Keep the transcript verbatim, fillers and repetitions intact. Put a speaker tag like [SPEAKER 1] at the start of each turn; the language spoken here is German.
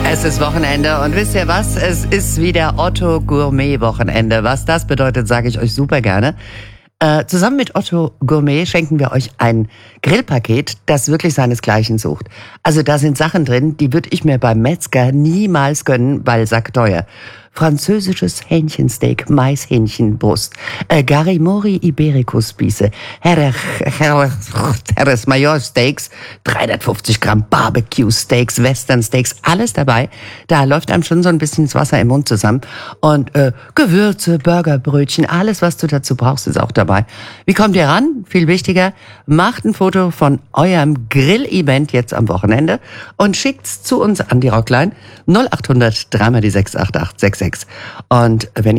[SPEAKER 1] Es ist Wochenende und wisst ihr was? Es ist wieder Otto Gourmet Wochenende. Was das bedeutet, sage ich euch super gerne. Äh, zusammen mit Otto Gourmet schenken wir euch ein Grillpaket, das wirklich seinesgleichen sucht. Also da sind Sachen drin, die würde ich mir beim Metzger niemals gönnen, weil sackteuer. Französisches Hähnchensteak, Maishähnchenbrust, äh, Garimori Iberico Spieße, Jerez Mayor Steaks, dreihundertfünfzig Gramm Barbecue Steaks, Western Steaks, alles dabei. Da läuft einem schon so ein bisschen das Wasser im Mund zusammen. Und äh, Gewürze, Burgerbrötchen, alles, was du dazu brauchst, ist auch dabei. Wie kommt ihr ran? Viel wichtiger, macht ein Foto von eurem Grill-Event jetzt am Wochenende und schickt's zu uns an die Rockline null acht hundert drei mal die sechs acht acht sechs sechs. Und wenn